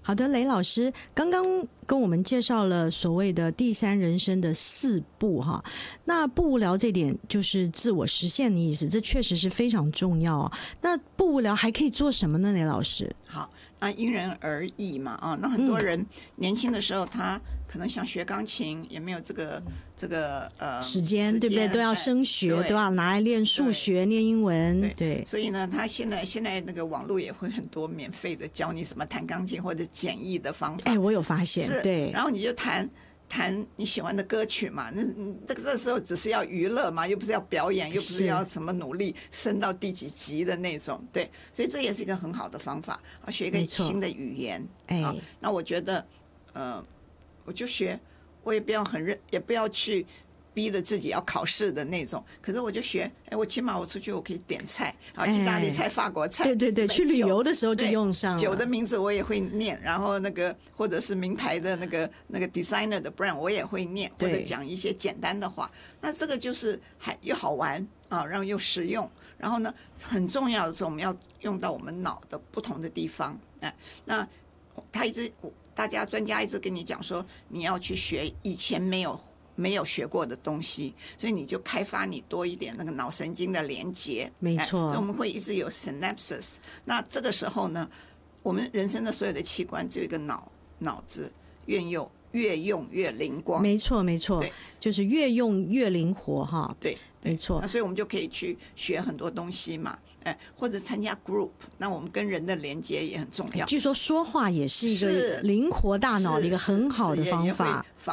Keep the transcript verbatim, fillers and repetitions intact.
好的，雷老师刚刚跟我们介绍了所谓的第三人生的四步哈，那不无聊这点就是自我实现的意思，这确实是非常重要哦。那不无聊还可以做什么呢？雷老师？ 好，那因人而异嘛啊，那很多人年轻的时候他可能想学钢琴，也没有这个这个呃时间，对不对？都要升学，都要拿来练数学、念英文，对。对， 所以呢，他现在现在那个网络也会很多免费的教你什么弹钢琴或者简易的方法。 哎，我有发现，对。 然后你就弹弹你喜欢的歌曲嘛，那这个这时候只是要娱乐嘛，又不是要表演，又不是要什么努力升到第几级的那种，对。所以这也是一个很好的方法啊，学一个新的语言。哎，啊，那我觉得，呃。我就学，我也不要很认，也不要去逼着自己要考试的那种。可是我就学，哎，我起码我出去我可以点菜啊，意大利菜、法国菜， 对对对，去旅游的时候就用上了。 酒的名字我也会念，然后那个或者是名牌的那个那个 designer 的 brand 我也会念，或者讲一些简单的话。那这个就是还又好玩啊，然后又实用。然后呢，很重要的是我们要用到我们脑的不同的地方。哎，那他一直。大家专家一直跟你讲说，你要去学以前没有没有学过的东西，所以你就开发你多一点那个脑神经的连接。 没错， 所以我们会一直有 synapses。那这个时候呢，我们人生的所有的器官只有一个脑脑子，越用越用越灵光。 没错，没错，就是越用越灵活哈。 对。 没错， 那所以我们就可以去学很多东西嘛，哎，或者参加 group， 那我们跟人的连接也很重要。 据说说话也是一个灵活大脑的一个很好的方法。